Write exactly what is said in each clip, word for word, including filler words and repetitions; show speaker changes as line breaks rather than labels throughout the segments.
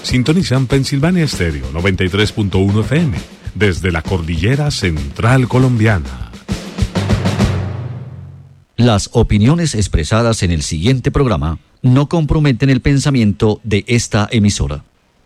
Sintonizan Pensilvania Estéreo noventa y tres punto uno F M desde la cordillera central colombiana.
Las opiniones expresadas en el siguiente programa no comprometen el pensamiento de esta emisora.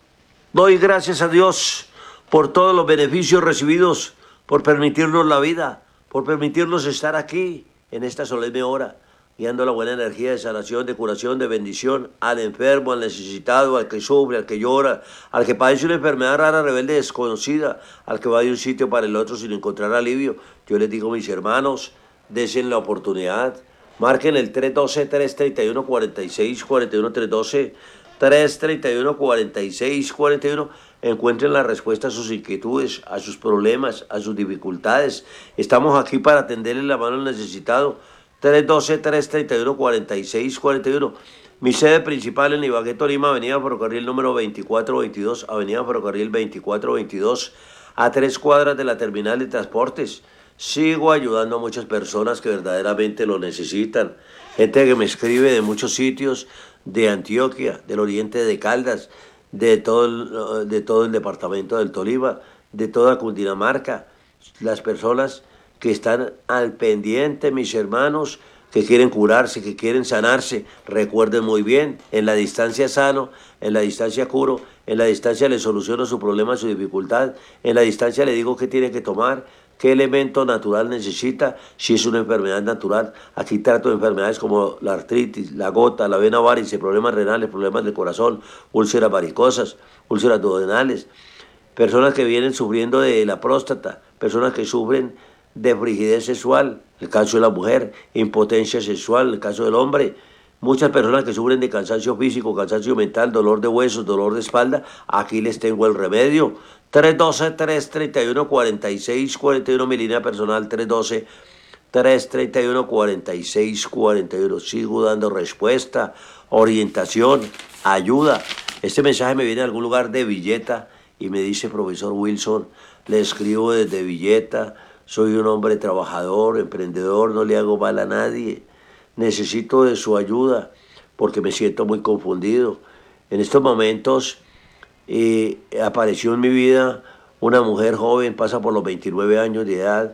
Doy gracias a Dios por todos los beneficios recibidos, por permitirnos la vida, por permitirnos estar aquí en esta solemne hora, guiando la buena energía de sanación, de curación, de bendición al enfermo, al necesitado, al que sufre, al que llora, al que padece una enfermedad rara, rebelde, desconocida, al que va de un sitio para el otro sin encontrar alivio. Yo les digo, mis hermanos, desen la oportunidad, marquen el tres uno dos, tres tres uno, cuatro seis cuatro uno, tres uno dos, tres tres uno, cuatro seis cuatro uno, encuentren la respuesta a sus inquietudes, a sus problemas, a sus dificultades. Estamos aquí para tenderle la mano al necesitado. tres uno dos, tres tres uno, cuatro seis cuatro uno. Mi sede principal en Ibagué, Tolima, avenida Ferrocarril número veinticuatro veintidós, avenida Ferrocarril veinticuatro veintidós, a tres cuadras de la terminal de transportes. Sigo ayudando a muchas personas que verdaderamente lo necesitan. Gente que me escribe de muchos sitios, de Antioquia, del oriente de Caldas, de todo el, de todo el departamento del Tolima, de toda Cundinamarca. Las personas que están al pendiente, mis hermanos, que quieren curarse, que quieren sanarse, recuerden muy bien, en la distancia sano, en la distancia curo, en la distancia le soluciono su problema, su dificultad, en la distancia le digo qué tiene que tomar, qué elemento natural necesita, si es una enfermedad natural. Aquí trato de enfermedades como la artritis, la gota, la vena varice, problemas renales, problemas del corazón, úlceras varicosas, úlceras duodenales, personas que vienen sufriendo de la próstata, personas que sufren de frigidez sexual, el caso de la mujer, impotencia sexual, el caso del hombre, muchas personas que sufren de cansancio físico, cansancio mental, dolor de huesos, dolor de espalda. Aquí les tengo el remedio. tres uno dos, tres tres uno, cuatro seis cuatro uno, mi línea personal, tres uno dos, tres tres uno, cuatro seis cuatro uno. Sigo dando respuesta, orientación, ayuda. Este mensaje me viene de algún lugar de Villeta y me dice: profesor Wilson, le escribo desde Villeta, soy un hombre trabajador, emprendedor, no le hago mal a nadie. Necesito de su ayuda porque me siento muy confundido. En estos momentos eh, apareció en mi vida una mujer joven, pasa por los veintinueve años de edad.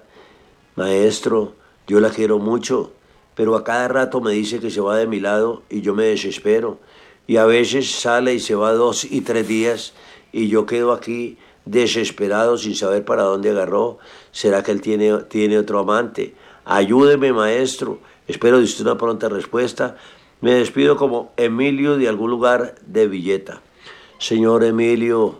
Maestro, yo la quiero mucho, pero a cada rato me dice que se va de mi lado y yo me desespero. Y a veces sale y se va dos y tres días y yo quedo aquí desesperado sin saber para dónde agarró. ¿Será que él tiene, tiene otro amante? Ayúdeme, maestro. Espero de usted una pronta respuesta. Me despido como Emilio de algún lugar de Villeta. Señor Emilio,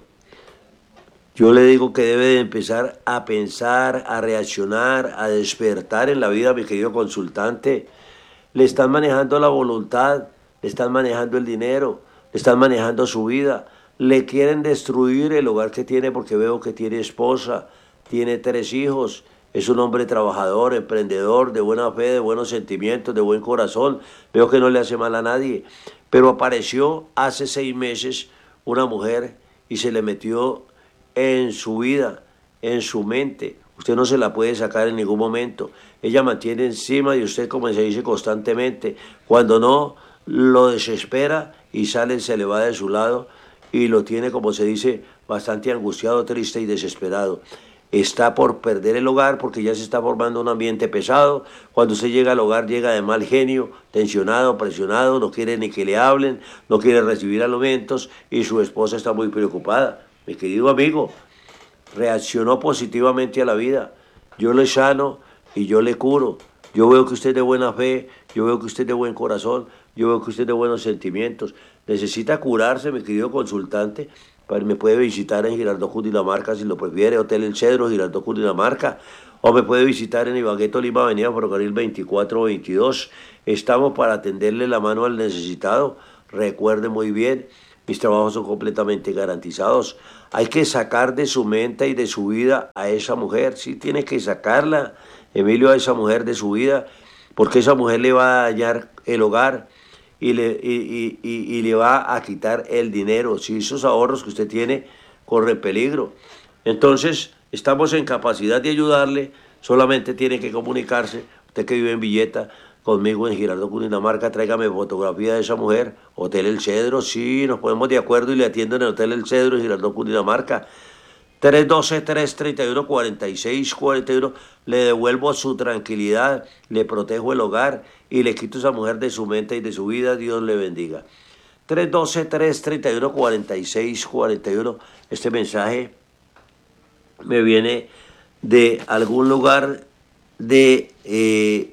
yo le digo que debe de empezar a pensar, a reaccionar, a despertar en la vida, mi querido consultante. Le están manejando la voluntad, le están manejando el dinero, le están manejando su vida. Le quieren destruir el hogar que tiene porque veo que tiene esposa, tiene tres hijos. Es un hombre trabajador, emprendedor, de buena fe, de buenos sentimientos, de buen corazón. Veo que no le hace mal a nadie. Pero apareció hace seis meses una mujer y se le metió en su vida, en su mente. Usted no se la puede sacar en ningún momento. Ella mantiene encima de usted, como se dice, constantemente. Cuando no, lo desespera y sale, se le va de su lado y lo tiene, como se dice, bastante angustiado, triste y desesperado. Está por perder el hogar porque ya se está formando un ambiente pesado. Cuando usted llega al hogar llega de mal genio, tensionado, presionado, no quiere ni que le hablen, no quiere recibir alimentos y su esposa está muy preocupada. Mi querido amigo, reaccionó positivamente a la vida. Yo le sano y yo le curo. Yo veo que usted es de buena fe, yo veo que usted es de buen corazón, yo veo que usted es de buenos sentimientos. Necesita curarse, mi querido consultante. Me puede visitar en Girardot, Cundinamarca, si lo prefiere, Hotel El Cedro, Girardot, Cundinamarca, o me puede visitar en Ibagué, Tolima, avenida Ferrocarril veinticuatro veintidós. Estamos para atenderle la mano al necesitado. Recuerde muy bien, mis trabajos son completamente garantizados. Hay que sacar de su mente y de su vida a esa mujer. Sí, tiene que sacarla, Emilio, a esa mujer de su vida, porque esa mujer le va a dañar el hogar. Y le, y, y, y, y le va a quitar el dinero. Si esos ahorros que usted tiene corren peligro. Entonces, estamos en capacidad de ayudarle. Solamente tiene que comunicarse, usted que vive en Villeta, conmigo en Girardot, Cundinamarca, tráigame fotografía de esa mujer. Hotel El Cedro, sí, nos ponemos de acuerdo y le atiendo en el Hotel El Cedro en Girardot, Cundinamarca. tres uno dos, tres tres uno, cuatro seis cuatro uno, le devuelvo su tranquilidad, le protejo el hogar y le quito a esa mujer de su mente y de su vida. Dios le bendiga. tres uno dos, tres tres uno, cuatro seis cuatro uno, este mensaje me viene de algún lugar de eh,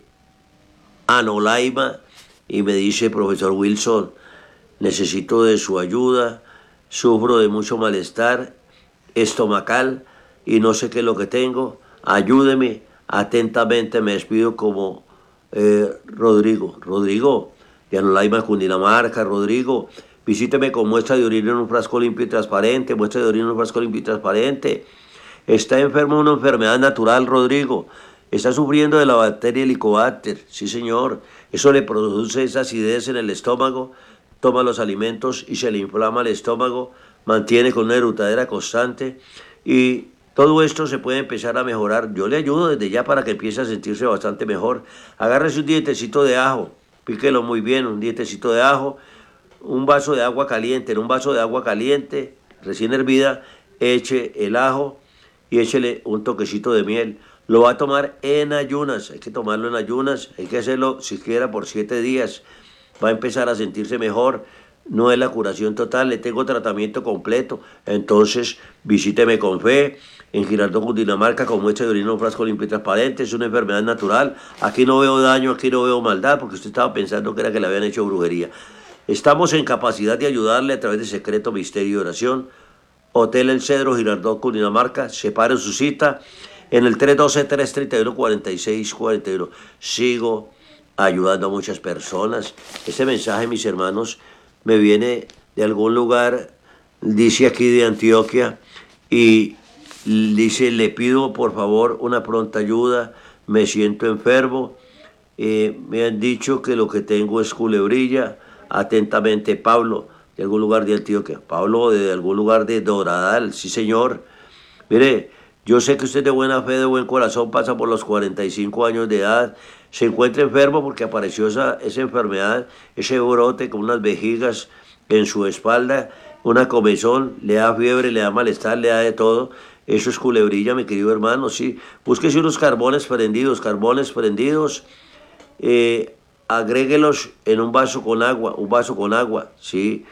Anolaima y me dice: profesor Wilson, necesito de su ayuda, sufro de mucho malestar estomacal y no sé qué es lo que tengo, ayúdeme. Atentamente me despido como eh, Rodrigo. Rodrigo, de Anolaima, Cundinamarca. Rodrigo, visíteme con muestra de orina en un frasco limpio y transparente, muestra de orina en un frasco limpio y transparente. Está enfermo de una enfermedad natural, Rodrigo. Está sufriendo de la bacteria Helicobacter, sí señor. Eso le produce esa acidez en el estómago, toma los alimentos y se le inflama el estómago, mantiene con una erutadera constante y todo esto se puede empezar a mejorar. Yo le ayudo desde ya para que empiece a sentirse bastante mejor. Agárrese un dientecito de ajo, píquelo muy bien, un dientecito de ajo, un vaso de agua caliente, en un vaso de agua caliente, recién hervida, eche el ajo y échele un toquecito de miel. Lo va a tomar en ayunas, hay que tomarlo en ayunas, hay que hacerlo siquiera por siete días. Va a empezar a sentirse mejor. No es la curación total, le tengo tratamiento completo. Entonces visíteme con fe en Girardot, Cundinamarca, con muestra de orina en un frasco limpio y transparente. Es una enfermedad natural. Aquí no veo daño, aquí no veo maldad, porque usted estaba pensando que era que le habían hecho brujería. Estamos en capacidad de ayudarle a través de secreto, misterio y oración. Hotel El Cedro, Girardot, Cundinamarca. Separe su cita en el tres uno dos, tres tres uno, cuatro seis cuatro uno. Sigo ayudando a muchas personas. Este mensaje, mis hermanos, me viene de algún lugar, dice aquí de Antioquia, y dice: le pido por favor una pronta ayuda, me siento enfermo, eh, me han dicho que lo que tengo es culebrilla. Atentamente, Pablo, de algún lugar de Antioquia. Pablo, de algún lugar de Doradal, sí señor. Mire, yo sé que usted de buena fe, de buen corazón, pasa por los cuarenta y cinco años de edad, se encuentra enfermo porque apareció esa, esa enfermedad, ese brote con unas vejigas en su espalda, una comezón, le da fiebre, le da malestar, le da de todo. Eso es culebrilla, mi querido hermano, sí. Búsquese unos carbones prendidos, carbones prendidos, eh, agréguelos en un vaso con agua, un vaso con agua, sí.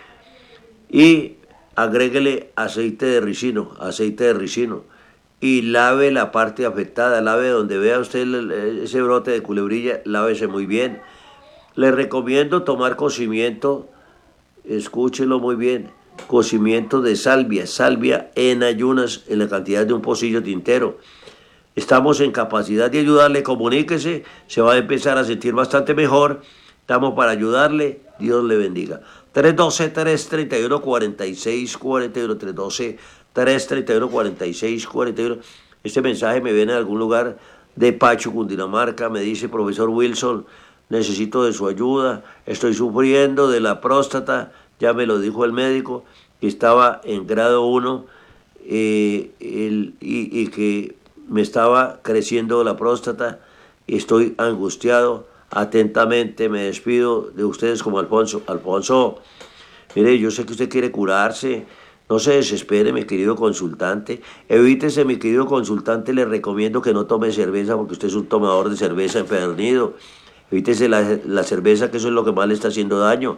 Y agréguele aceite de ricino, aceite de ricino. Y lave la parte afectada, lave donde vea usted el, ese brote de culebrilla, lávese muy bien. Le recomiendo tomar cocimiento, escúchelo muy bien, cocimiento de salvia, salvia en ayunas en la cantidad de un pocillo tintero. Estamos en capacidad de ayudarle, comuníquese, se va a empezar a sentir bastante mejor. Estamos para ayudarle, Dios le bendiga. tres uno dos, tres tres uno, cuatro seis cuatro uno, tres uno dos, tres tres uno, cuatro seis cuatro uno. Este mensaje me viene de algún lugar de Pacho, Cundinamarca. Me dice: profesor Wilson, necesito de su ayuda, estoy sufriendo de la próstata, ya me lo dijo el médico, que estaba en grado uno eh, el, y, y que me estaba creciendo la próstata, y estoy angustiado. Atentamente me despido de ustedes como Alfonso. Alfonso, mire, yo sé que usted quiere curarse, no se desespere, mi querido consultante. Evítese, mi querido consultante, le recomiendo que no tome cerveza porque usted es un tomador de cerveza empedernido. Evítese la, la cerveza, que eso es lo que más le está haciendo daño.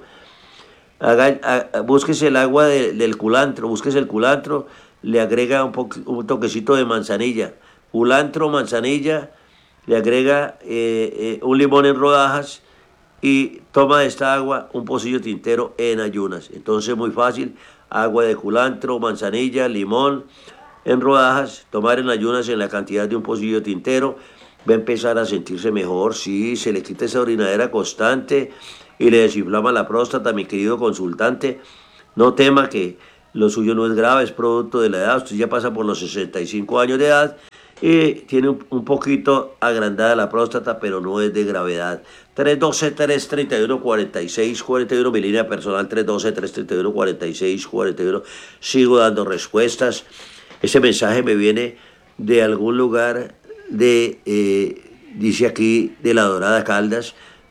Haga, a, búsquese el agua de, del culantro, búsquese el culantro, le agrega un, po, un toquecito de manzanilla. Culantro, manzanilla, le agrega eh, eh, un limón en rodajas y toma de esta agua un pocillo tintero en ayunas. Entonces, muy fácil: agua de culantro, manzanilla, limón en rodajas, tomar en ayunas en la cantidad de un pocillo tintero. Va a empezar a sentirse mejor, sí, se le quita esa orinadera constante y le desinflama la próstata, mi querido consultante. No tema, que lo suyo no es grave, es producto de la edad. Usted ya pasa por los sesenta y cinco años de edad y tiene un, un poquito agrandada la próstata, pero no es de gravedad. tres uno dos, tres tres uno, cuatro seis cuatro uno, mi línea personal tres uno dos, tres tres uno, cuatro seis cuatro uno. Sigo dando respuestas. Ese mensaje me viene de algún lugar de, eh, dice aquí, de La Dorada, Caldas.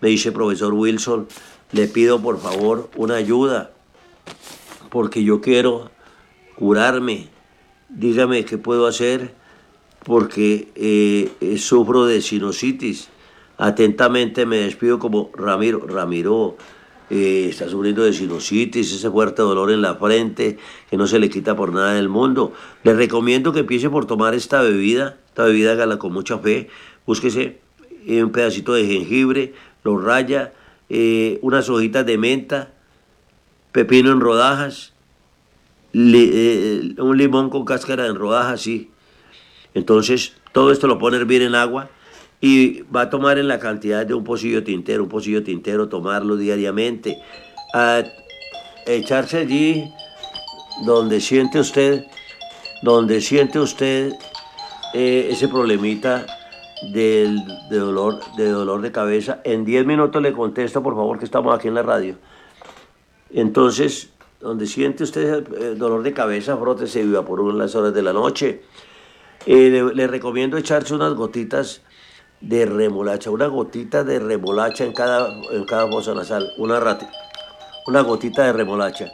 Me dice, profesor Wilson, le pido por favor una ayuda, porque yo quiero curarme. Dígame qué puedo hacer, porque eh, sufro de sinusitis. Atentamente me despido como Ramiro. Ramiro eh, está sufriendo de sinusitis, ese fuerte dolor en la frente que no se le quita por nada del mundo. Le recomiendo que empiece por tomar esta bebida, esta bebida hágala con mucha fe. Búsquese un pedacito de jengibre, lo raya, eh, unas hojitas de menta, pepino en rodajas, li, eh, un limón con cáscara en rodajas, sí. Entonces, todo esto lo pone a hervir en agua y va a tomar en la cantidad de un pocillo tintero, un pocillo tintero, tomarlo diariamente. A echarse allí donde siente usted, donde siente usted eh, ese problemita del, de, dolor, de dolor de cabeza. En diez minutos le contesto, por favor, que estamos aquí en la radio. Entonces, donde siente usted el dolor de cabeza, frótese y vaporú en las horas de la noche. Eh, le, le recomiendo echarse unas gotitas de remolacha, una gotita de remolacha en cada, en cada fosa nasal, una, rati, una gotita de remolacha.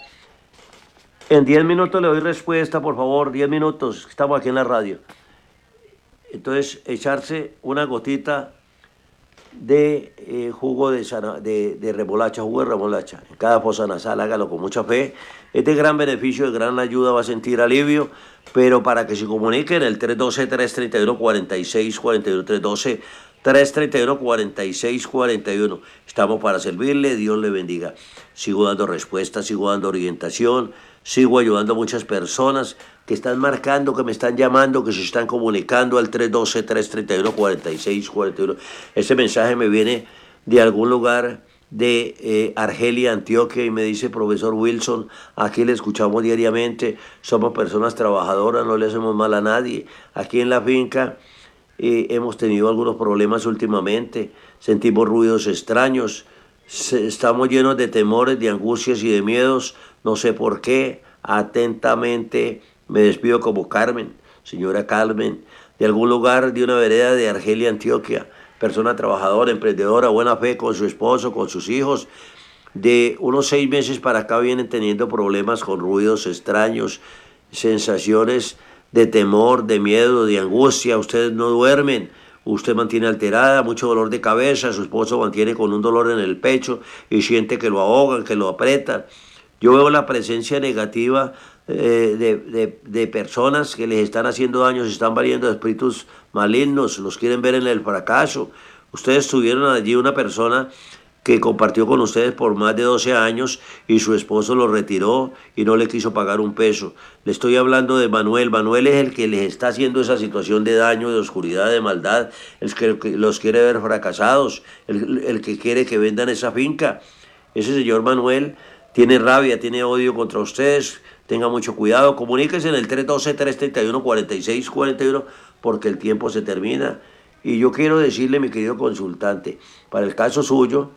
En diez minutos le doy respuesta, por favor, diez minutos, estamos aquí en la radio. Entonces, echarse una gotita de eh, jugo de, de, de remolacha, jugo de remolacha, en cada fosa nasal, hágalo con mucha fe. Es de gran beneficio, de gran ayuda, va a sentir alivio, pero para que se comuniquen, el tres uno dos, tres tres uno, cuatro seis cuatro uno, tres uno dos, tres tres uno, cuatro seis cuatro uno. Estamos para servirle, Dios le bendiga. Sigo dando respuestas, sigo dando orientación, sigo ayudando a muchas personas que están marcando, que me están llamando, que se están comunicando al tres uno dos, tres tres uno, cuatro seis cuatro uno. Ese mensaje me viene de algún lugar de eh, Argelia, Antioquia, y me dice, profesor Wilson, aquí le escuchamos diariamente, somos personas trabajadoras, no le hacemos mal a nadie. Aquí en la finca eh, hemos tenido algunos problemas últimamente, sentimos ruidos extraños, se, estamos llenos de temores, de angustias y de miedos, no sé por qué. Atentamente me despido como Carmen, señora Carmen, de algún lugar de una vereda de Argelia, Antioquia, persona trabajadora, emprendedora, buena fe, con su esposo, con sus hijos. De unos seis meses para acá vienen teniendo problemas con ruidos extraños, sensaciones de temor, de miedo, de angustia. Ustedes no duermen, usted mantiene alterada, mucho dolor de cabeza, su esposo mantiene con un dolor en el pecho y siente que lo ahogan, que lo apretan. Yo veo la presencia negativa eh, de, de, de personas que les están haciendo daño, se están valiendo de espíritus malignos, los quieren ver en el fracaso. Ustedes tuvieron allí una persona que compartió con ustedes por más de doce años y su esposo lo retiró y no le quiso pagar un peso. Le estoy hablando de Manuel. Manuel es el que les está haciendo esa situación de daño, de oscuridad, de maldad, el que los quiere ver fracasados, el, el que quiere que vendan esa finca. Ese señor Manuel tiene rabia, tiene odio contra ustedes. Tenga mucho cuidado, comuníquese en el tres uno dos, tres tres uno, cuatro seis cuatro uno porque el tiempo se termina. Y yo quiero decirle, mi querido consultante, para el caso suyo,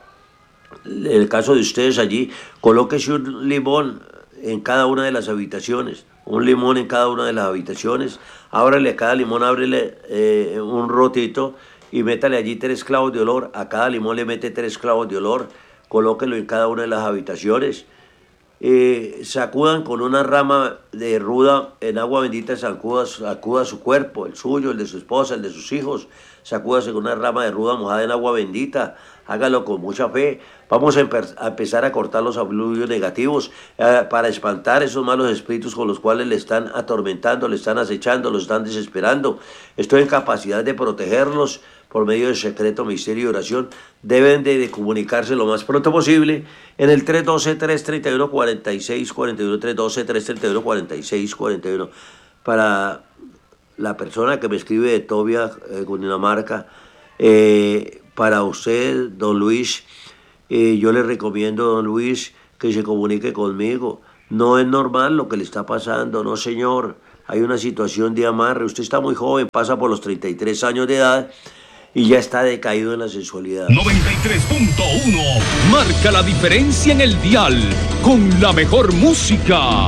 el caso de ustedes allí, colóquese un limón en cada una de las habitaciones, un limón en cada una de las habitaciones, ábrele a cada limón, ábrele eh, un rotito y métale allí tres clavos de olor, a cada limón le mete tres clavos de olor, colóquelo en cada una de las habitaciones. Eh, sacudan con una rama de ruda en agua bendita, sacuda, sacuda su cuerpo, el suyo, el de su esposa, el de sus hijos, sacúdase con una rama de ruda mojada en agua bendita, hágalo con mucha fe. Vamos a, empe- a empezar a cortar los afluvios negativos eh, para espantar esos malos espíritus con los cuales le están atormentando, le están acechando, los están desesperando. Estoy en capacidad de protegerlos por medio del secreto, misterio y oración. Deben de, de comunicarse lo más pronto posible en el tres uno dos, tres tres uno, cuatro seis cuatro uno, tres uno dos, tres tres uno, cuatro seis cuatro uno. Para la persona que me escribe de Tobia, eh, Cundinamarca, eh, para usted, don Luis, eh, yo le recomiendo, don Luis, que se comunique conmigo. No es normal lo que le está pasando, no señor. Hay una situación de amarre. Usted está muy joven, pasa por los treinta y tres años de edad y ya está decaído en la sensualidad.
noventa y tres punto uno marca la diferencia en el dial con la mejor música.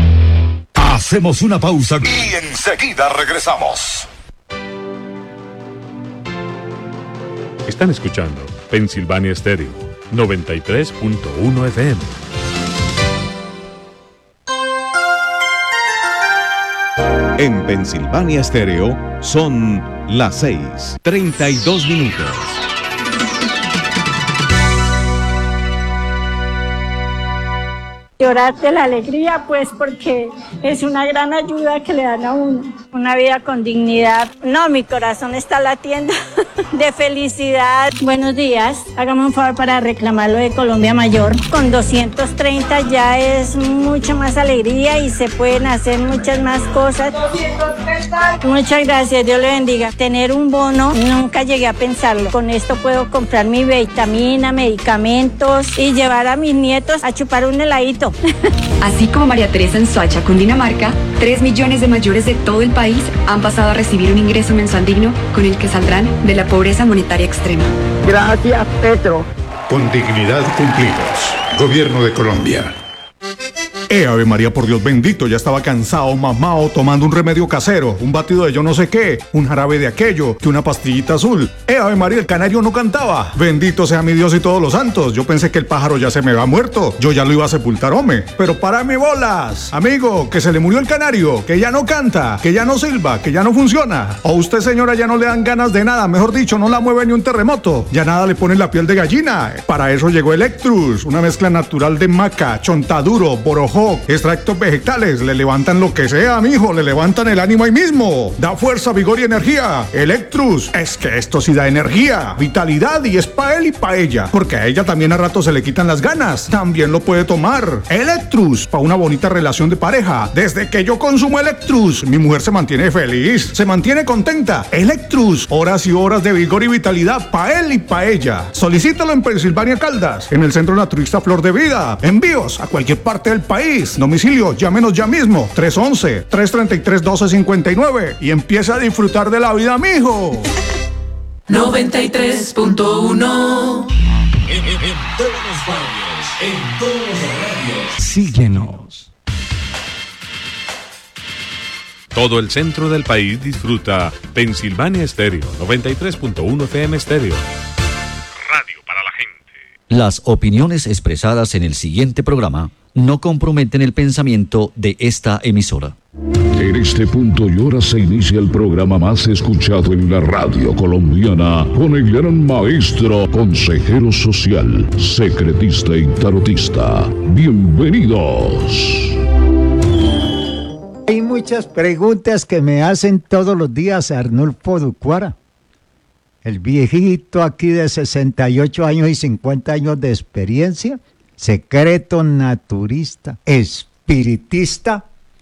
Hacemos una pausa y enseguida regresamos.
Están escuchando Pensilvania Estéreo, noventa y tres punto uno F M.
En Pensilvania Estéreo son las seis, treinta y dos minutos.
Llorar de la alegría, pues, porque es una gran ayuda que le dan a uno. Una vida con dignidad. No, mi corazón está latiendo de felicidad. Buenos días. Hágame un favor para reclamar lo de Colombia Mayor. Con doscientos treinta ya es mucha más alegría y se pueden hacer muchas más cosas. Muchas gracias, Dios le bendiga. Tener un bono, nunca llegué a pensarlo. Con esto puedo comprar mi vitamina, medicamentos y llevar a mis nietos a chupar un heladito.
Así como María Teresa en Soacha, Cundinamarca, tres millones de mayores de todo el país han pasado a recibir un ingreso mensual digno con el que saldrán de la pobreza monetaria extrema.
Gracias, Petro.
Con dignidad cumplimos. Gobierno de Colombia.
Eh, Ave María, por Dios bendito, ya estaba cansado, mamado, tomando un remedio casero, un batido de yo no sé qué, un jarabe de aquello, que una pastillita azul. Eh, Ave María, el canario no cantaba. Bendito sea mi Dios y todos los santos. Yo pensé que el pájaro ya se me había muerto. Yo ya lo iba a sepultar, hombre. Pero para mi bolas, amigo, que se le murió el canario, que ya no canta, que ya no silba, que ya no funciona. O usted, señora, ya no le dan ganas de nada, mejor dicho, no la mueve ni un terremoto. Ya nada le pone la piel de gallina. Para eso llegó Electrus, una mezcla natural de maca, chontaduro, borojo, extractos vegetales, le levantan lo que sea, mijo, le levantan el ánimo ahí mismo. Da fuerza, vigor y energía. Electrus, es que esto sí da energía, vitalidad y es pa' él y pa' ella, porque a ella también a rato se le quitan las ganas. También lo puede tomar. Electrus, pa' una bonita relación de pareja. Desde que yo consumo Electrus, mi mujer se mantiene feliz, se mantiene contenta. Electrus, horas y horas de vigor y vitalidad pa' él y pa' ella. Solicítalo en Pensilvania Caldas, en el Centro Naturista Flor de Vida. Envíos a cualquier parte del país. Domicilio, llámenos ya mismo, tres once, tres treinta y tres, doce cincuenta y nueve y empieza a disfrutar de la vida, mijo.
noventa y tres punto uno
En, en, en todos los barrios, en todos los horarios.
Síguenos.
Todo el centro del país disfruta Pensilvania Estéreo, noventa y tres punto uno F M Estéreo. Radio para la gente.
Las opiniones expresadas en el siguiente programa no comprometen el pensamiento de esta emisora.
En este punto y hora se inicia el programa más escuchado en la radio colombiana con el gran maestro, consejero social, secretista y tarotista. Bienvenidos.
Hay muchas preguntas que me hacen todos los días Arnulfo Ducuara. El viejito aquí de sesenta y ocho años y cincuenta años de experiencia, secreto naturista, espiritista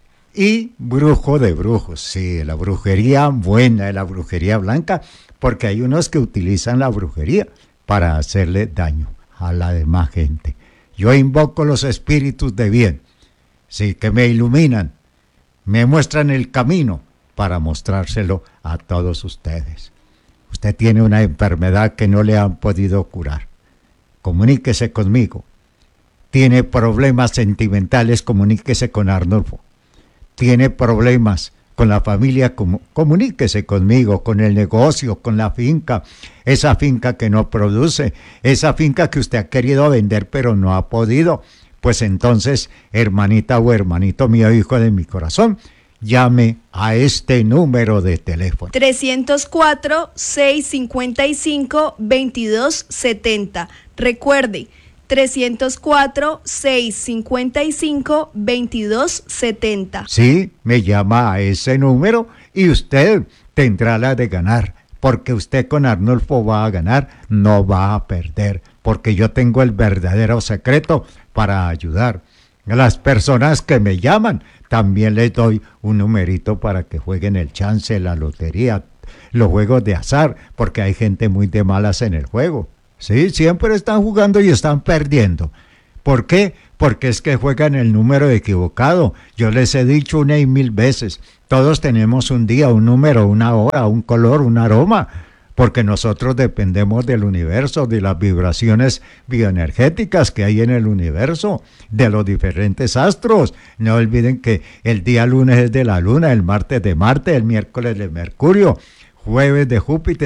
y brujo de brujos. Sí, la brujería buena, la brujería blanca, porque hay unos que utilizan la brujería para hacerle daño a la demás gente. Yo invoco los espíritus de bien, sí, que me iluminan, me muestran el camino para mostrárselo a todos ustedes. Usted tiene una enfermedad que no le han podido curar. Comuníquese conmigo. Tiene problemas sentimentales, comuníquese con Arnulfo. Tiene problemas con la familia, com- comuníquese conmigo, con el negocio, con la finca, esa finca que no produce, esa finca que usted ha querido vender pero no ha podido. Pues entonces, hermanita o hermanito mío, hijo de mi corazón, llame a este número de teléfono.
trescientos cuatro, seiscientos cincuenta y cinco, veintidós setenta. Recuerde, trescientos cuatro, seiscientos cincuenta y cinco, veintidós setenta.
Sí, me llama a ese número y usted tendrá la de ganar, porque usted con Arnulfo va a ganar, no va a perder, porque yo tengo el verdadero secreto para ayudar. A las personas que me llaman, también les doy un numerito para que jueguen el chance, la lotería, los juegos de azar, porque hay gente muy de malas en el juego. Sí, siempre están jugando y están perdiendo. ¿Por qué? Porque es que juegan el número equivocado. Yo les he dicho una y mil veces, todos tenemos un día, un número, una hora, un color, un aroma, porque nosotros dependemos del universo, de las vibraciones bioenergéticas que hay en el universo, de los diferentes astros. No olviden que el día lunes es de la luna, el martes de Marte, el miércoles de Mercurio, jueves de Júpiter,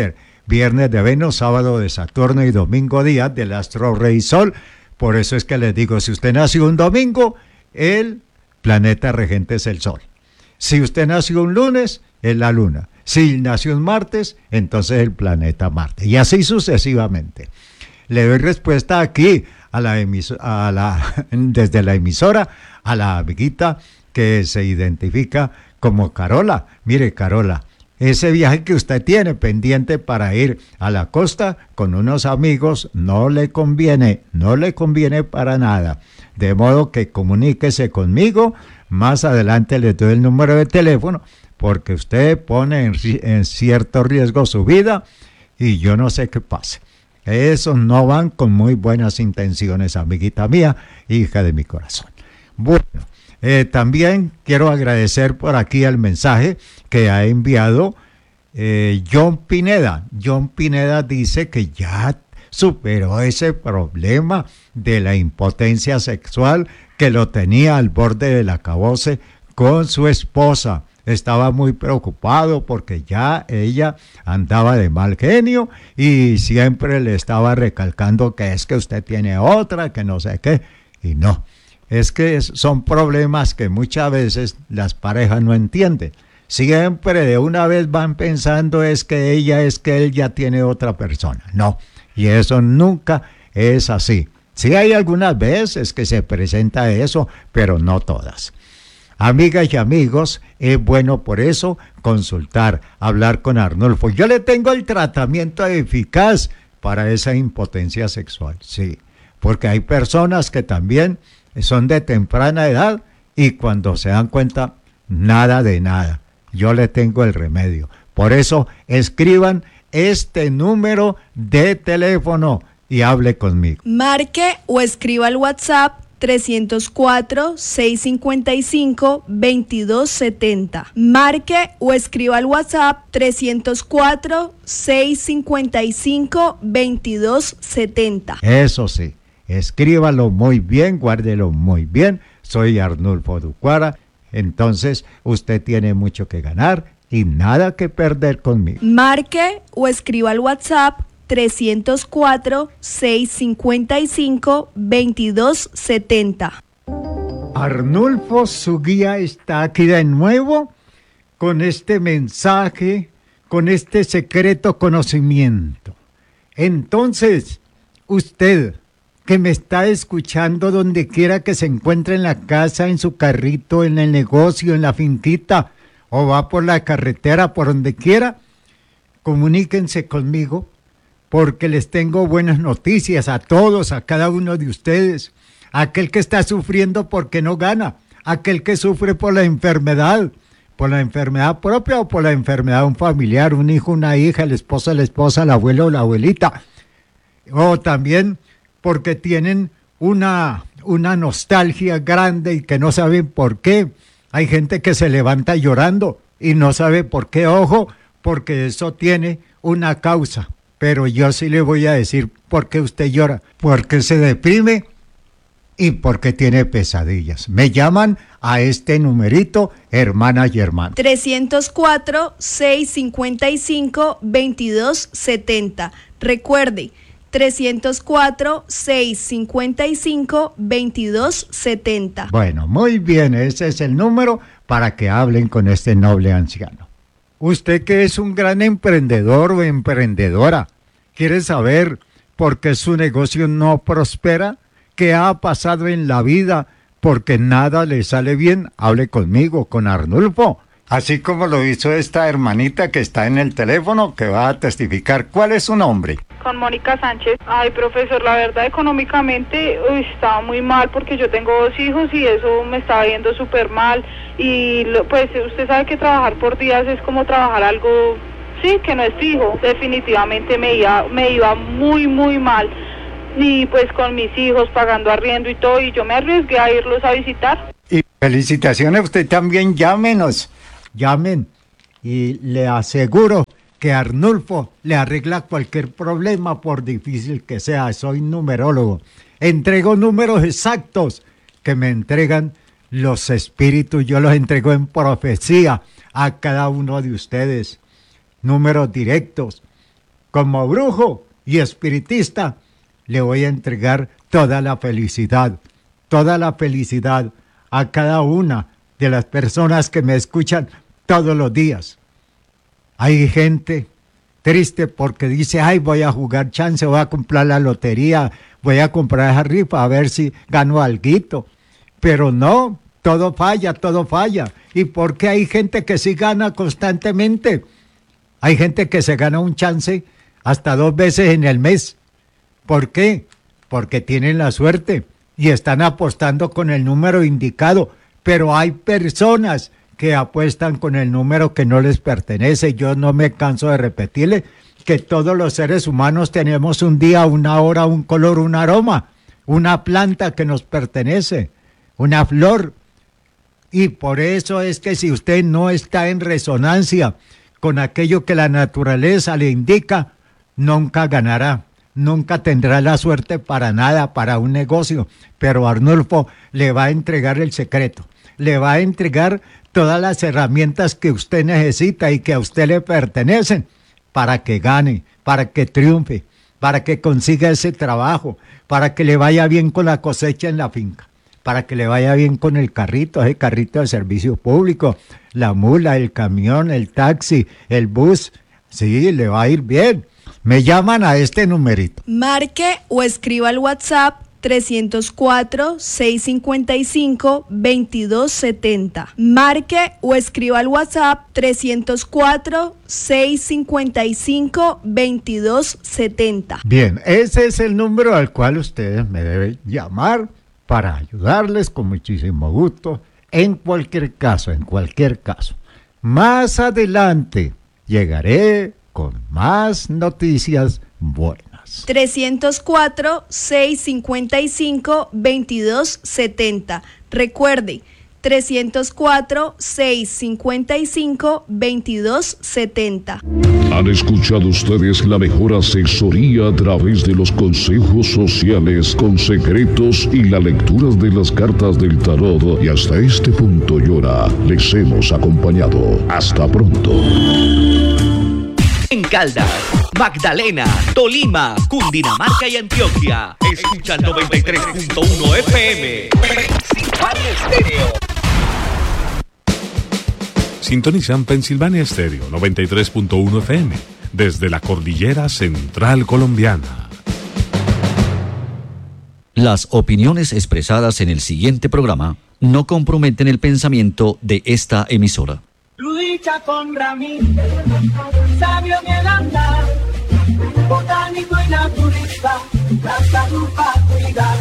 viernes de Venus, sábado de Saturno y domingo día del astro Rey Sol. Por eso es que les digo, si usted nació un domingo, el planeta regente es el Sol. Si usted nació un lunes, es la Luna. Si nació un martes, entonces el planeta Marte. Y así sucesivamente. Le doy respuesta aquí a la emis- a la, desde la emisora a la amiguita que se identifica como Carola. Mire, Carola, ese viaje que usted tiene pendiente para ir a la costa con unos amigos no le conviene, no le conviene para nada. De modo que comuníquese conmigo, más adelante le doy el número de teléfono, porque usted pone en, en cierto riesgo su vida y yo no sé qué pase. Esos no van con muy buenas intenciones, amiguita mía, hija de mi corazón. Bueno, eh, también quiero agradecer por aquí el mensaje que ha enviado eh, John Pineda. John Pineda dice que ya superó ese problema de la impotencia sexual que lo tenía al borde del acabose con su esposa. Estaba muy preocupado porque ya ella andaba de mal genio y siempre le estaba recalcando que es que usted tiene otra, que no sé qué, y no. Es que son problemas que muchas veces las parejas no entienden. Siempre de una vez van pensando es que ella, es que él ya tiene otra persona. No, y eso nunca es así. Sí hay algunas veces que se presenta eso, pero no todas. Amigas y amigos, es bueno por eso consultar, hablar con Arnulfo. Yo le tengo el tratamiento eficaz para esa impotencia sexual, sí, porque hay personas que también son de temprana edad y cuando se dan cuenta, nada de nada. Yo le tengo el remedio. Por eso, escriban este número de teléfono y hable conmigo.
Marque o escriba al WhatsApp trescientos cuatro, seiscientos cincuenta y cinco, veintidós setenta. Marque o escriba al WhatsApp trescientos cuatro, seiscientos cincuenta y cinco, veintidós setenta.
Eso sí, escríbalo muy bien, guárdelo muy bien. Soy Arnulfo Ducuara. Entonces, usted tiene mucho que ganar y nada que perder conmigo.
Marque o escriba al WhatsApp trescientos cuatro, seiscientos cincuenta y cinco, veintidós setenta.
Arnulfo, su guía, está aquí de nuevo con este mensaje, con este secreto conocimiento. Entonces, usted que me está escuchando donde quiera que se encuentre, en la casa, en su carrito, en el negocio, en la finquita, o va por la carretera, por donde quiera, comuníquense conmigo, porque les tengo buenas noticias a todos, a cada uno de ustedes. Aquel que está sufriendo porque no gana, aquel que sufre por la enfermedad, por la enfermedad propia o por la enfermedad de un familiar, un hijo, una hija, el esposo, la esposa, el abuelo o la abuelita. O también porque tienen una, una nostalgia grande y que no saben por qué. Hay gente que se levanta llorando y no sabe por qué. Ojo, porque eso tiene una causa. Pero yo sí le voy a decir por qué usted llora. Porque se deprime y porque tiene pesadillas. Me llaman a este numerito, hermanas y hermanos.
trescientos cuatro, seiscientos cincuenta y cinco, veintidós setenta. Recuerde, trescientos cuatro, seiscientos cincuenta y cinco, veintidós setenta.
Bueno, muy bien, ese es el número para que hablen con este noble anciano. Usted que es un gran emprendedor o emprendedora, ¿quiere saber por qué su negocio no prospera? ¿Qué ha pasado en la vida? Porque nada le sale bien. Hable conmigo, con Arnulfo. Así como lo hizo esta hermanita que está en el teléfono, que va a testificar. ¿Cuál es su nombre?
Con Mónica Sánchez. Ay, profesor, la verdad económicamente uy, estaba muy mal porque yo tengo dos hijos y eso me estaba yendo súper mal. Y lo, pues usted sabe que trabajar por días es como trabajar algo, sí, que no es fijo. Definitivamente me iba, me iba muy, muy mal. Y pues con mis hijos pagando arriendo y todo, y yo me arriesgué a irlos a visitar.
Y felicitaciones, usted también, llámenos, llamen y le aseguro que Arnulfo le arregla cualquier problema por difícil que sea. Soy numerólogo, entrego números exactos que me entregan los espíritus, yo los entrego en profecía a cada uno de ustedes, números directos. como brujo y espiritista, le voy a entregar toda la felicidad, toda la felicidad a cada una de las personas que me escuchan todos los días. Hay gente triste porque dice, ay, voy a jugar chance, voy a comprar la lotería, voy a comprar esa rifa a ver si gano alguito. Pero no, todo falla, todo falla. ¿Y por qué hay gente que sí gana constantemente? Hay gente que se gana un chance hasta dos veces en el mes. ¿Por qué? Porque tienen la suerte y están apostando con el número indicado. Pero hay personas que apuestan con el número que no les pertenece. Yo no me canso de repetirle que todos los seres humanos tenemos un día, una hora, un color, un aroma, una planta que nos pertenece, una flor. Y por eso es que si usted no está en resonancia con aquello que la naturaleza le indica, nunca ganará, nunca tendrá la suerte para nada, para un negocio. Pero Arnulfo le va a entregar el secreto, le va a entregar todas las herramientas que usted necesita y que a usted le pertenecen para que gane, para que triunfe, para que consiga ese trabajo, para que le vaya bien con la cosecha en la finca, para que le vaya bien con el carrito, ese carrito de servicio público, la mula, el camión, el taxi, el bus. Sí, le va a ir bien. Me llaman a este numerito.
Marque o escriba al WhatsApp trescientos cuatro, seiscientos cincuenta y cinco, veintidós setenta. Marque o escriba al WhatsApp trescientos cuatro, seiscientos cincuenta y cinco, veintidós setenta.
Bien, ese es el número al cual ustedes me deben llamar para ayudarles con muchísimo gusto, en cualquier caso, en cualquier caso. Más adelante llegaré con más noticias buenas.
trescientos cuatro, seiscientos cincuenta y cinco, veintidós setenta. Recuerde, trescientos cuatro, seiscientos cincuenta y cinco, veintidós setenta.
Han escuchado ustedes la mejor asesoría a través de los consejos sociales con secretos y la lectura de las cartas del tarot. Y hasta este punto, Yora, les hemos acompañado. Hasta pronto.
En Caldas, Magdalena, Tolima, Cundinamarca y Antioquia. Escucha el noventa y tres punto uno F M. Pensilvania Estéreo.
Sintonizan Pensilvania Estéreo noventa y tres punto uno F M desde la cordillera central colombiana.
Las opiniones expresadas en el siguiente programa no comprometen el pensamiento de esta emisora.
Lucha con Ramírez, sabio en el andar, botánico y naturista, la salud para cuidar.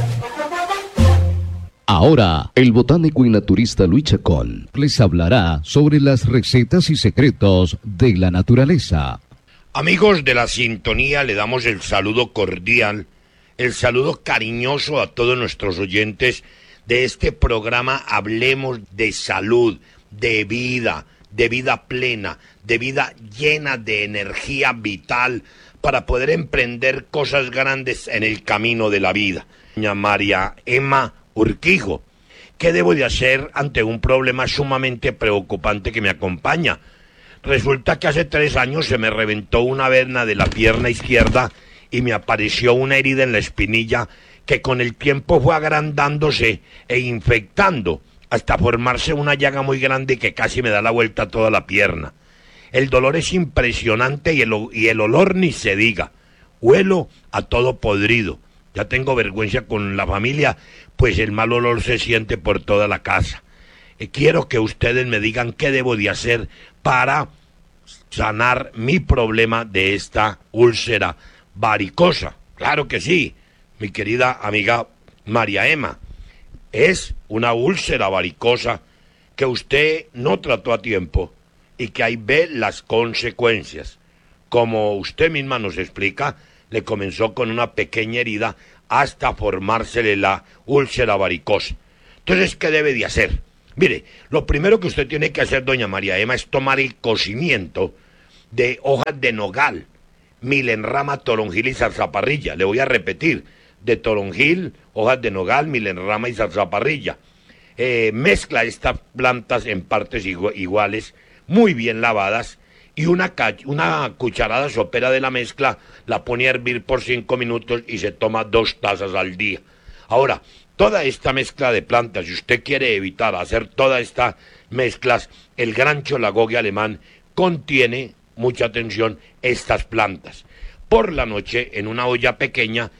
Ahora, el botánico y naturista Luis Chacón les hablará sobre las recetas y secretos de la naturaleza.
Amigos de la sintonía, le damos el saludo cordial, el saludo cariñoso a todos nuestros oyentes de este programa. Hablemos de salud, de vida, de vida plena, de vida llena de energía vital para poder emprender cosas grandes en el camino de la vida. Doña María Emma Urquijo, ¿qué debo de hacer ante un problema sumamente preocupante que me acompaña? Resulta que hace tres años se me reventó una vena de la pierna izquierda y me apareció una herida en la espinilla que con el tiempo fue agrandándose e infectando hasta formarse una llaga muy grande que casi me da la vuelta a toda la pierna. El dolor es impresionante y el, y el olor ni se diga. Huelo a todo podrido. Ya tengo vergüenza con la familia, pues el mal olor se siente por toda la casa. Eh, quiero que ustedes me digan qué debo de hacer para sanar mi problema de esta úlcera varicosa. Claro que sí, mi querida amiga María Emma. Es una úlcera varicosa que usted no trató a tiempo y que ahí ve las consecuencias. Como usted misma nos explica, le comenzó con una pequeña herida hasta formársele la úlcera varicosa. Entonces, ¿qué debe de hacer? Mire, lo primero que usted tiene que hacer, doña María Emma, es tomar el cocimiento de hojas de nogal, milenrama, toronjil y zarzaparrilla. Le voy a repetir, de toronjil, hojas de nogal, milenrama y zarzaparrilla. Eh, mezcla estas plantas en partes igu- iguales, muy bien lavadas, y una, una cucharada sopera de la mezcla la pone a hervir por cinco minutos y se toma dos tazas al día. Ahora, toda esta mezcla de plantas, si usted quiere evitar hacer todas estas mezclas, el gran cholagogue alemán contiene, mucha atención, estas plantas. Por la noche, en una olla pequeña,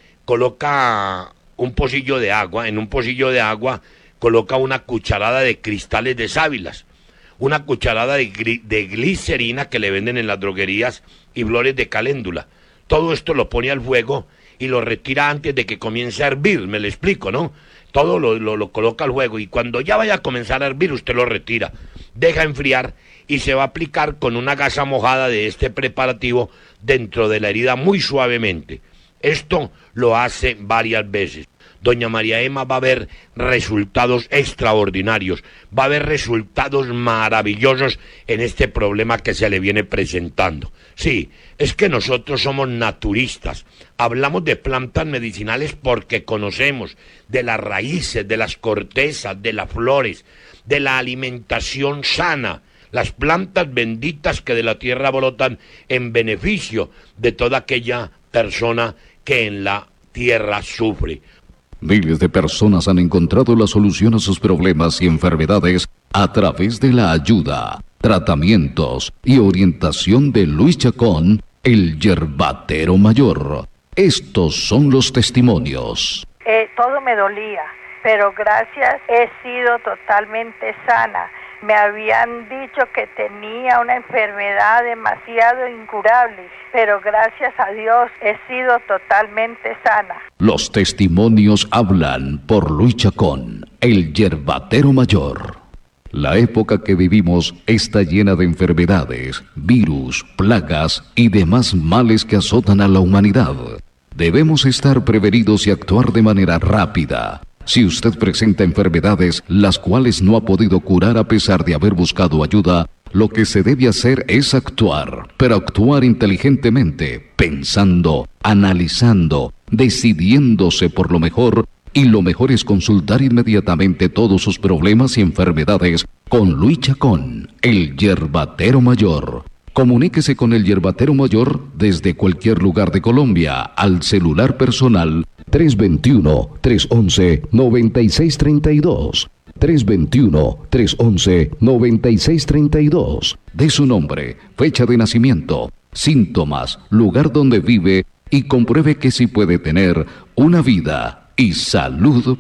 coloca un pocillo de agua, en un pocillo de agua coloca una cucharada de cristales de sábilas, una cucharada de, gri de glicerina que le venden en las droguerías y flores de caléndula. Todo esto lo pone al fuego y lo retira antes de que comience a hervir, me lo explico, ¿no? Todo lo, lo, lo coloca al fuego y cuando ya vaya a comenzar a hervir usted lo retira, deja enfriar y se va a aplicar con una gasa mojada de este preparativo dentro de la herida muy suavemente. Esto lo hace varias veces. Doña María Emma va a ver resultados extraordinarios, va a ver resultados maravillosos en este problema que se le viene presentando. Sí, es que nosotros somos naturistas, hablamos de plantas medicinales porque conocemos de las raíces, de las cortezas, de las flores, de la alimentación sana, las plantas benditas que de la tierra brotan en beneficio de toda aquella persona que en la tierra sufre.
Miles de personas han encontrado la solución a sus problemas y enfermedades a través de la ayuda, tratamientos y orientación de Luis Chacón, el yerbatero mayor. Estos son los testimonios.
Eh, todo me dolía, pero gracias he sido totalmente sana. Me habían dicho que tenía una enfermedad demasiado incurable, pero gracias a Dios he sido totalmente sana.
Los testimonios hablan por Luis Chacón, el yerbatero mayor. La época que vivimos está llena de enfermedades, virus, plagas y demás males que azotan a la humanidad. Debemos estar prevenidos y actuar de manera rápida. Si usted presenta enfermedades las cuales no ha podido curar a pesar de haber buscado ayuda, lo que se debe hacer es actuar, pero actuar inteligentemente, pensando, analizando, decidiéndose por lo mejor, y lo mejor es consultar inmediatamente todos sus problemas y enfermedades con Luis Chacón, el yerbatero mayor. Comuníquese con el yerbatero mayor desde cualquier lugar de Colombia al celular personal tres dos uno, tres once, noventa y seis treinta y dos. tres dos uno, tres once, noventa y seis treinta y dos. De su nombre, fecha de nacimiento, síntomas, lugar donde vive y compruebe que sí puede tener una vida y salud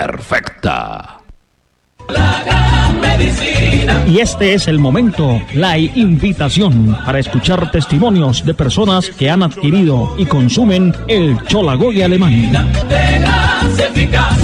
perfecta.
La gran medicina.
Y este es el momento, la invitación para escuchar testimonios de personas que han adquirido y consumen el cholagogue alemán.
Nombre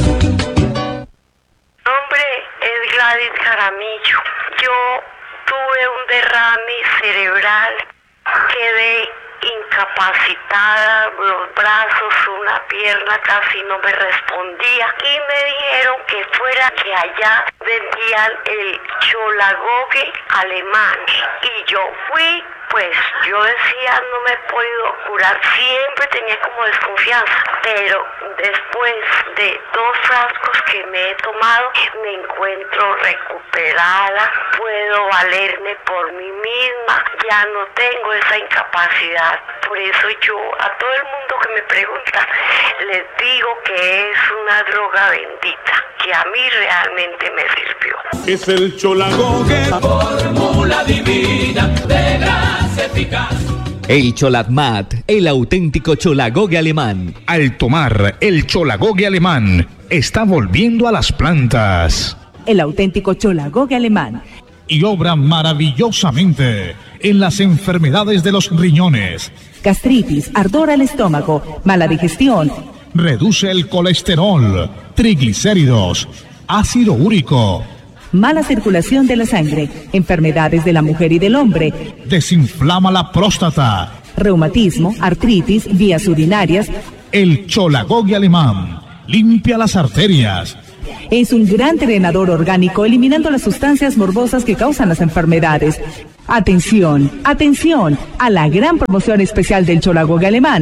es Gladys Jaramillo. Yo tuve un derrame cerebral, quedé incapacitada, los brazos, una pierna casi no me respondía y me dijeron que fuera que allá vendían el cholagogue alemán y yo fui. Pues yo decía, no me he podido curar, siempre tenía como desconfianza, pero después de dos frascos que me he tomado, me encuentro recuperada, puedo valerme por mí misma, ya no tengo esa incapacidad. Por eso yo a todo el mundo que me pregunta, les digo que es una droga bendita, que a mí realmente me sirvió.
Es el cholagogue, fórmula divina de gracia eficaz.
El Cholatmat, el auténtico cholagogue alemán.
Al tomar el cholagogue alemán, está volviendo a las plantas.
El auténtico cholagogue alemán.
Y obra maravillosamente en las enfermedades de los riñones.
Gastritis, ardor al estómago, mala digestión.
Reduce el colesterol, triglicéridos, ácido úrico.
Mala circulación de la sangre, enfermedades de la mujer y del hombre.
Desinflama la próstata.
Reumatismo, artritis, vías urinarias.
El cholagogue alemán limpia las arterias.
Es un gran drenador orgánico, eliminando las sustancias morbosas que causan las enfermedades. Atención, atención a la gran promoción especial del cholagogue alemán.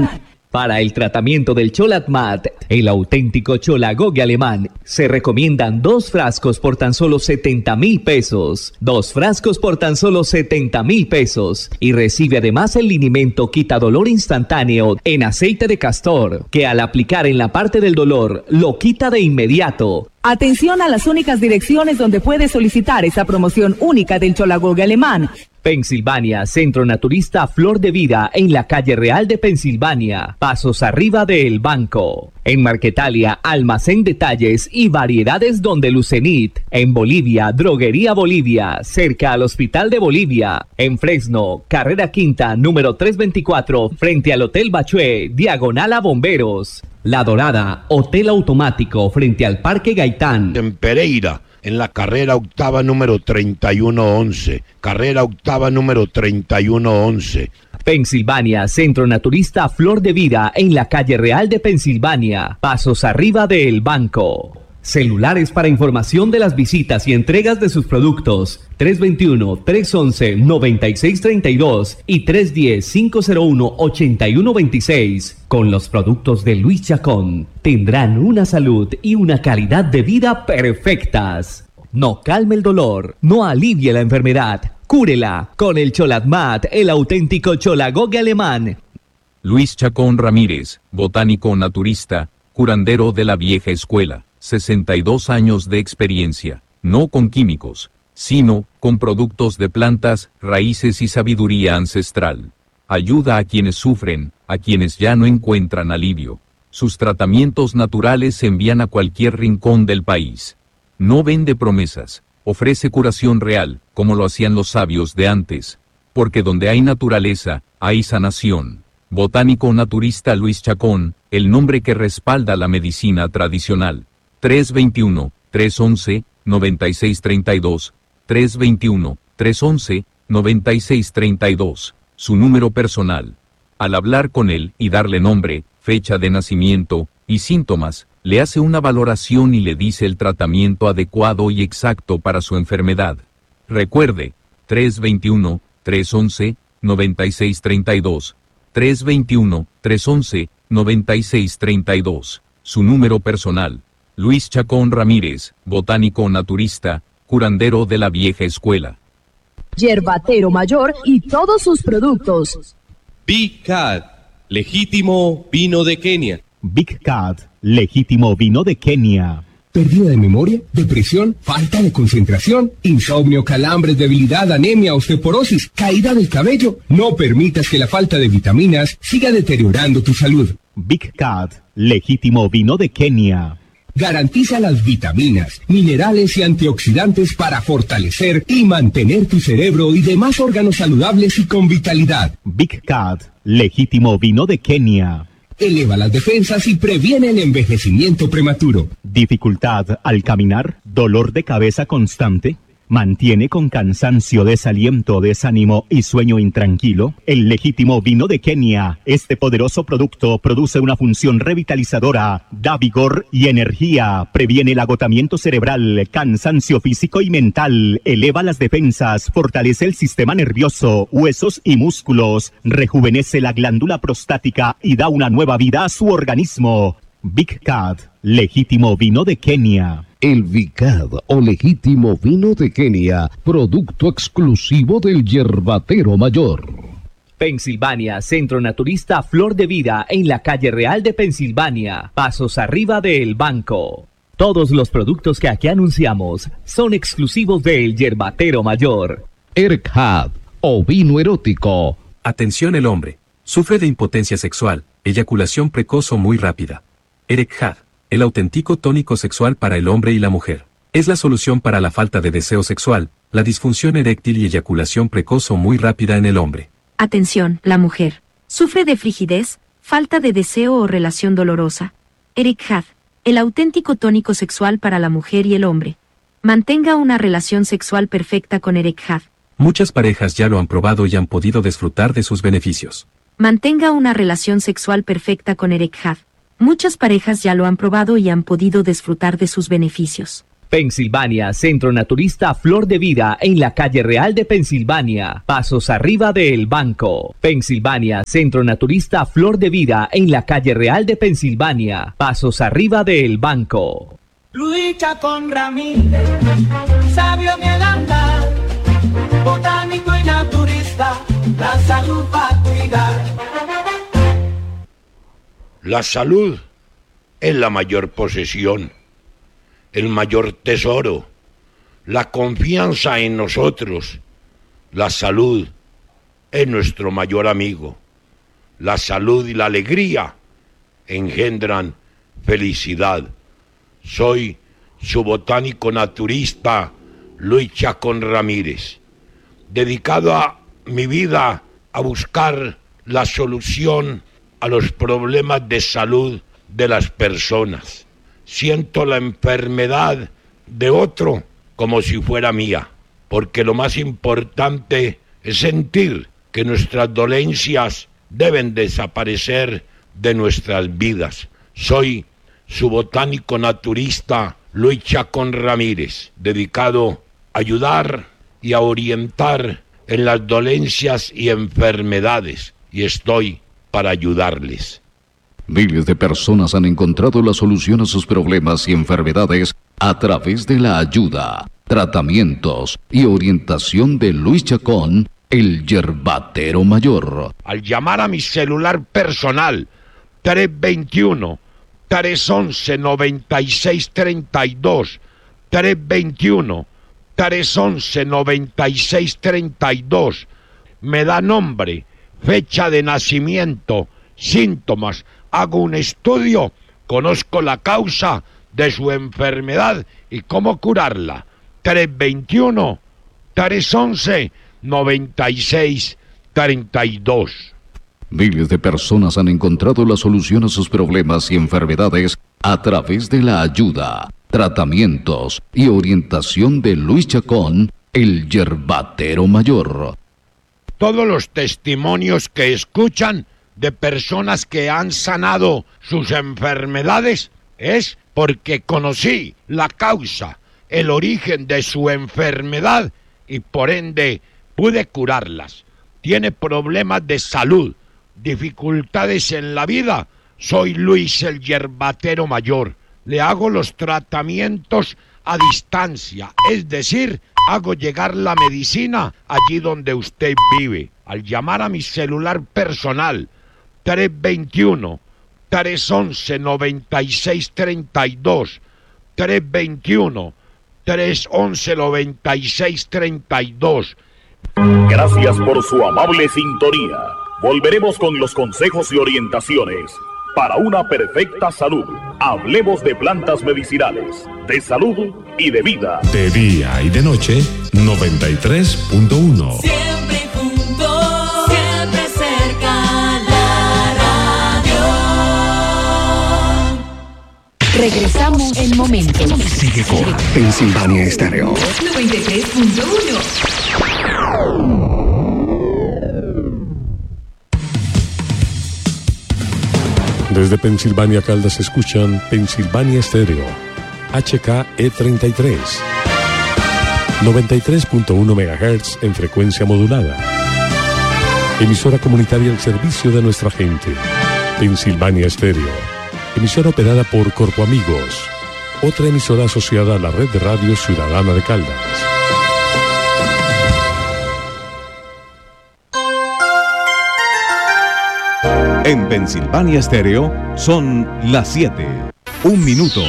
Para el tratamiento del Cholatmat, el auténtico Cholagogue alemán, se recomiendan dos frascos por tan solo setenta mil pesos. Dos frascos por tan solo setenta mil pesos. Y recibe además el linimento quitadolor instantáneo en aceite de castor, que al aplicar en la parte del dolor, lo quita de inmediato.
Atención a las únicas direcciones donde puedes solicitar esa promoción única del Cholagogue alemán.
Pensilvania, Centro Naturista Flor de Vida, en la calle Real de Pensilvania, pasos arriba del banco. En Marquetalia, Almacén Detalles y Variedades Donde Lucenit. En Bolivia, Droguería Bolivia, cerca al Hospital de Bolivia. En Fresno, Carrera Quinta, número trescientos veinticuatro, frente al Hotel Bachué, diagonal a Bomberos. La Dorada, Hotel Automático, frente al Parque Gaitán.
En Pereira, en la carrera octava número treinta y uno once. Carrera octava número treinta y uno once.
Pensilvania, Centro Naturista Flor de Vida, en la calle Real de Pensilvania, pasos arriba del banco. Celulares para información de las visitas y entregas de sus productos, tres dos uno, tres once, nueve seis tres dos y tres uno cero, cinco cero uno, ocho uno dos seis. Con los productos de Luis Chacón, tendrán una salud y una calidad de vida perfectas. No calme el dolor, no alivie la enfermedad, cúrela con el Cholatmat, el auténtico Cholagogue alemán.
Luis Chacón Ramírez, botánico naturista, curandero de la vieja escuela. sesenta y dos años de experiencia, no con químicos, sino con productos de plantas, raíces y sabiduría ancestral. Ayuda a quienes sufren, a quienes ya no encuentran alivio. Sus tratamientos naturales se envían a cualquier rincón del país. No vende promesas, ofrece curación real, como lo hacían los sabios de antes. Porque donde hay naturaleza, hay sanación. Botánico naturista Luis Chacón, el nombre que respalda la medicina tradicional. tres dos uno, tres once, nueve seis tres dos, tres dos uno, tres once, nueve seis tres dos, su número personal. Al hablar con él y darle nombre, fecha de nacimiento y síntomas, le hace una valoración y le dice el tratamiento adecuado y exacto para su enfermedad. Recuerde, tres dos uno, tres once, nueve seis tres dos, tres dos uno, tres once, nueve seis tres dos, su número personal. Luis Chacón Ramírez, botánico naturista, curandero de la vieja escuela.
Yerbatero Mayor y todos sus productos.
Big Cat, legítimo vino de Kenia.
Big Cat, legítimo vino de Kenia.
¿Pérdida de memoria? ¿Depresión? ¿Falta de concentración? ¿Insomnio, calambres, debilidad, anemia, osteoporosis, caída del cabello? No permitas que la falta de vitaminas siga deteriorando tu salud.
Big Cat, legítimo vino de Kenia.
Garantiza las vitaminas, minerales y antioxidantes para fortalecer y mantener tu cerebro y demás órganos saludables y con vitalidad.
Big Cat, legítimo vino de Kenia.
Eleva las defensas y previene el envejecimiento prematuro.
Dificultad al caminar, dolor de cabeza constante, mantiene con cansancio, desaliento, desánimo y sueño intranquilo. El legítimo vino de Kenia. Este poderoso producto produce una función revitalizadora, da vigor y energía, previene el agotamiento cerebral, cansancio físico y mental, eleva las defensas, fortalece el sistema nervioso, huesos y músculos, rejuvenece la glándula prostática y da una nueva vida a su organismo. Big Cat, legítimo vino de Kenia.
El Vicad o legítimo vino de Kenia, producto exclusivo del Yerbatero Mayor.
Pensilvania, Centro Naturista Flor de Vida, en la calle Real de Pensilvania, pasos arriba del banco. Todos los productos que aquí anunciamos son exclusivos del Yerbatero Mayor.
Erkhad o vino erótico.
Atención el hombre. Sufre de impotencia sexual, eyaculación precoz o muy rápida. Erkhad, el auténtico tónico sexual para el hombre y la mujer. Es la solución para la falta de deseo sexual, la disfunción eréctil y eyaculación precoz o muy rápida en el hombre.
Atención, la mujer. ¿Sufre de frigidez, falta de deseo o relación dolorosa? Erkhad, el auténtico tónico sexual para la mujer y el hombre. Mantenga una relación sexual perfecta con Erkhad.
Muchas parejas ya lo han probado y han podido disfrutar de sus beneficios.
Mantenga una relación sexual perfecta con Erkhad. Muchas parejas ya lo han probado y han podido disfrutar de sus beneficios.
Pensilvania, Centro Naturista Flor de Vida en la calle Real de Pensilvania, pasos arriba del banco. Pensilvania, Centro Naturista Flor de Vida en la calle Real de Pensilvania, pasos arriba del banco.
Lucha con Ramírez, sabio en el andar, botánico y naturista, la salud para cuidar.
La salud es la mayor posesión, el mayor tesoro, la confianza en nosotros. La salud es nuestro mayor amigo. La salud y la alegría engendran felicidad. Soy su botánico naturista Luis Chacón Ramírez, dedicado a mi vida a buscar la solución a los problemas de salud de las personas. Siento la enfermedad de otro como si fuera mía, porque lo más importante es sentir que nuestras dolencias deben desaparecer de nuestras vidas. Soy su botánico naturista Luis Chacón Ramírez, dedicado a ayudar y a orientar en las dolencias y enfermedades, y estoy para ayudarles.
Miles de personas han encontrado la solución a sus problemas y enfermedades a través de la ayuda, tratamientos y orientación de Luis Chacón, el Yerbatero Mayor.
Al llamar a mi celular personal tres veintiuno, tres once, noventa y seis treinta y dos, tres veintiuno, tres once, noventa y seis treinta y dos, me da nombre, fecha de nacimiento, síntomas, hago un estudio, conozco la causa de su enfermedad y cómo curarla. tres veintiuno, tres once, noventa y seis treinta y dos.
Miles de personas han encontrado la solución a sus problemas y enfermedades a través de la ayuda, tratamientos y orientación de Luis Chacón, el Yerbatero Mayor.
Todos los testimonios que escuchan de personas que han sanado sus enfermedades es porque conocí la causa, el origen de su enfermedad y por ende pude curarlas. Tiene problemas de salud, dificultades en la vida. Soy Luis el Yerbatero Mayor. Le hago los tratamientos a distancia, es decir, hago llegar la medicina allí donde usted vive. Al llamar a mi celular personal tres veintiuno, tres once, noventa y seis treinta y dos, tres veintiuno, tres once, noventa y seis treinta y dos.
Gracias por su amable sintonía. Volveremos con los consejos y orientaciones para una perfecta salud. Hablemos de plantas medicinales, de salud y de vida.
De día y de noche, noventa y tres punto uno.
Siempre juntos, siempre cerca, la radio.
Regresamos en momentos.
Sigue con Pensilvania Estéreo
noventa y tres punto uno.
Desde Pensilvania, Caldas, escuchan Pensilvania Estéreo, H K E treinta y tres, noventa y tres punto uno megahertz en frecuencia modulada. Emisora comunitaria al servicio de nuestra gente. Pensilvania Estéreo, emisora operada por Corpo Amigos, otra emisora asociada a la red de radio ciudadana de Caldas.
En Pensilvania Estéreo son las siete. Un minuto.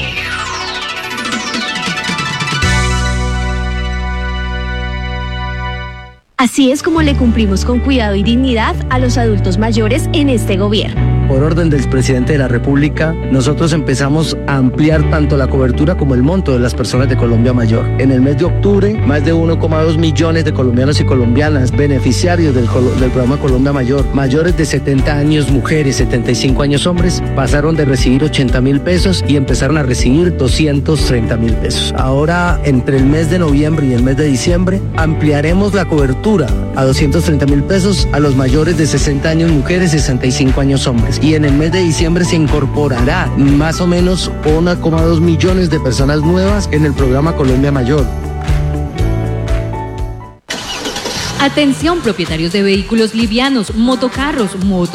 Así es como le cumplimos con cuidado y dignidad a los adultos mayores en este gobierno.
Por orden del presidente de la República, nosotros empezamos a ampliar tanto la cobertura como el monto de las personas de Colombia Mayor. En el mes de octubre, más de uno coma dos millones de colombianos y colombianas beneficiarios del, del programa Colombia Mayor, mayores de setenta años mujeres, setenta y cinco años hombres, pasaron de recibir ochenta mil pesos y empezaron a recibir doscientos treinta mil pesos. Ahora, entre el mes de noviembre y el mes de diciembre, ampliaremos la cobertura a doscientos treinta mil pesos a los mayores de sesenta años mujeres y sesenta y cinco años hombres. nuevas y en el mes de diciembre se incorporará más o menos uno coma dos millones de personas nuevas en el programa Colombia Mayor.
Atención propietarios de vehículos livianos, motocarros, motos